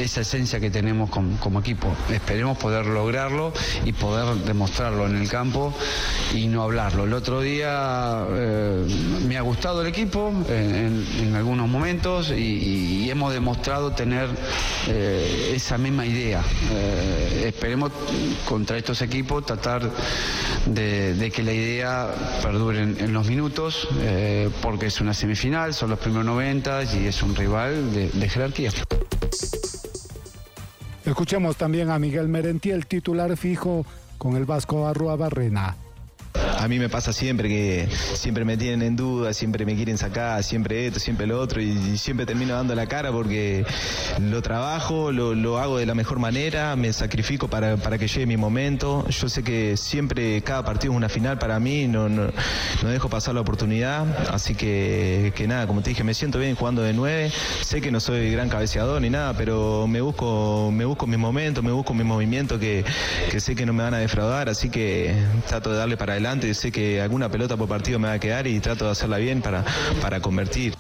esa esencia que tenemos como equipo. Esperemos poder lograrlo y poder demostrarlo en el campo y no hablarlo. El otro día me ha gustado el equipo en algunos momentos y hemos demostrado tener esa misma idea. Esperemos contra estos equipos tratar de que la idea perdure en los minutos, porque es una semifinal, son los primeros 90 y es un rival de jerarquía. Escuchemos también a Miguel Merentiel, titular fijo con el Vasco Arruabarrena. A mí me pasa siempre que siempre me tienen en duda, siempre me quieren sacar, siempre esto, siempre lo otro, y siempre termino dando la cara porque lo trabajo, lo hago de la mejor manera, me sacrifico para que llegue mi momento. Yo sé que siempre cada partido es una final para mí, no dejo pasar la oportunidad, así que nada, como te dije, me siento bien jugando de 9, sé que no soy gran cabeceador ni nada, pero me busco mis momentos, me busco mis movimientos que sé que no me van a defraudar, así que trato de darle para adelante. Sé que alguna pelota por partido me va a quedar y trato de hacerla bien para convertir.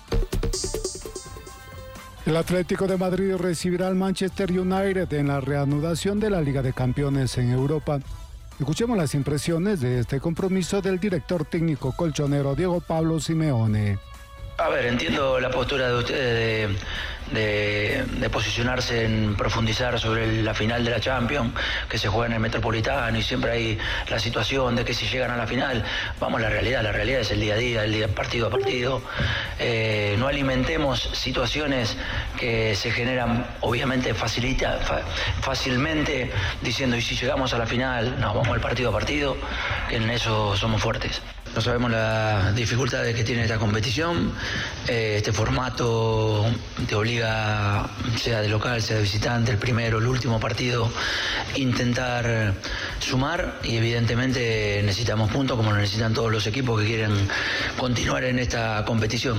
El Atlético de Madrid recibirá al Manchester United en la reanudación de la Liga de Campeones en Europa. Escuchemos las impresiones de este compromiso del director técnico colchonero Diego Pablo Simeone. A ver, entiendo la postura de ustedes de posicionarse en profundizar sobre la final de la Champions, que se juega en el Metropolitano, y siempre hay la situación de que si llegan a la final, vamos a la realidad es el día a día, el día partido a partido. No alimentemos situaciones que se generan, obviamente, fácilmente, diciendo, y si llegamos a la final, no, vamos al partido a partido, que en eso somos fuertes. No sabemos las dificultades que tiene esta competición. Este formato te obliga, sea de local, sea de visitante, el primero, el último partido, intentar sumar, y evidentemente necesitamos puntos como lo necesitan todos los equipos que quieren continuar en esta competición.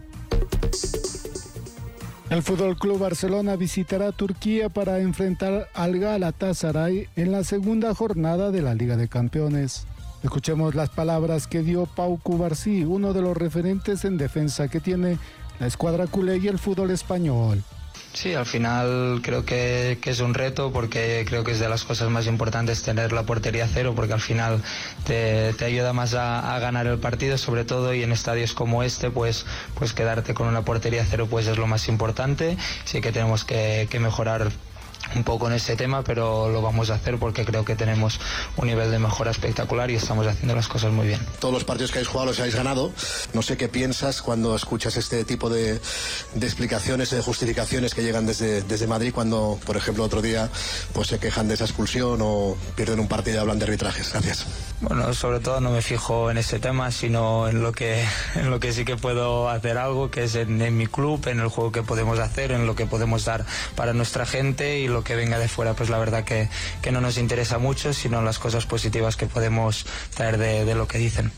El FC Barcelona visitará Turquía para enfrentar al Galatasaray en la segunda jornada de la Liga de Campeones. Escuchemos las palabras que dio Pau Cubarsí, uno de los referentes en defensa que tiene la escuadra culé y el fútbol español. Sí, al final creo que es un reto, porque creo que es de las cosas más importantes tener la portería cero, porque al final te ayuda más a ganar el partido, sobre todo, y en estadios como este pues quedarte con una portería cero pues es lo más importante. Sí que tenemos que mejorar un poco en ese tema, pero lo vamos a hacer porque creo que tenemos un nivel de mejora espectacular y estamos haciendo las cosas muy bien. Todos los partidos que habéis jugado los habéis ganado. No sé qué piensas cuando escuchas este tipo de explicaciones, de justificaciones que llegan desde Madrid, cuando, por ejemplo, otro día pues se quejan de esa expulsión o pierden un partido y hablan de arbitrajes. Gracias. Bueno, sobre todo no me fijo en ese tema, sino en lo que sí que puedo hacer algo, que es en mi club, en el juego que podemos hacer, en lo que podemos dar para nuestra gente, y lo que venga de fuera, pues la verdad que no nos interesa mucho, sino las cosas positivas que podemos traer de lo que dicen.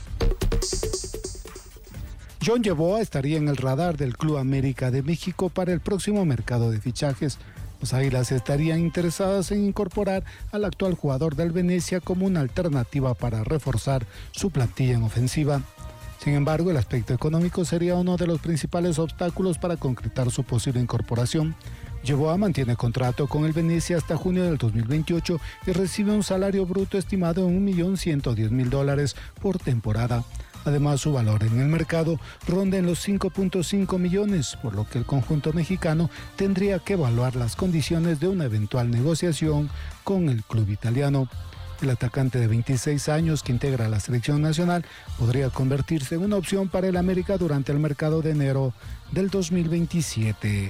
John Yeboah estaría en el radar del Club América de México para el próximo mercado de fichajes. Los Águilas estarían interesadas en incorporar al actual jugador del Venecia como una alternativa para reforzar su plantilla en ofensiva. Sin embargo, el aspecto económico sería uno de los principales obstáculos para concretar su posible incorporación. Yeboah mantiene contrato con el Venecia hasta junio del 2028 y recibe un salario bruto estimado en $1.110.000 por temporada. Además, su valor en el mercado ronda en los 5.5 millones, por lo que el conjunto mexicano tendría que evaluar las condiciones de una eventual negociación con el club italiano. El atacante de 26 años que integra la selección nacional podría convertirse en una opción para el América durante el mercado de enero del 2027.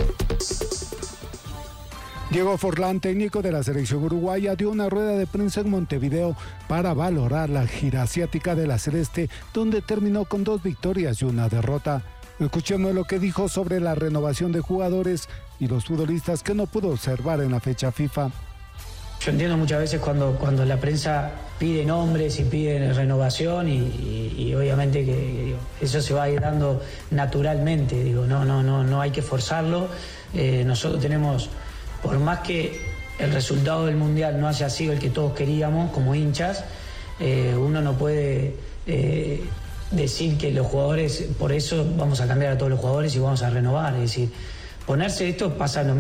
Diego Forlán, técnico de la selección uruguaya, dio una rueda de prensa en Montevideo para valorar la gira asiática de la Celeste, donde terminó con 2 victorias y 1 derrota. Escuchemos lo que dijo sobre la renovación de jugadores y los futbolistas que no pudo observar en la fecha FIFA. Yo entiendo muchas veces cuando la prensa pide nombres y pide renovación y obviamente que eso se va a ir dando naturalmente. No hay que forzarlo. Nosotros tenemos, por más que el resultado del Mundial no haya sido el que todos queríamos como hinchas, uno no puede decir que los jugadores, por eso vamos a cambiar a todos los jugadores y vamos a renovar. Es decir, ponerse esto pasa lo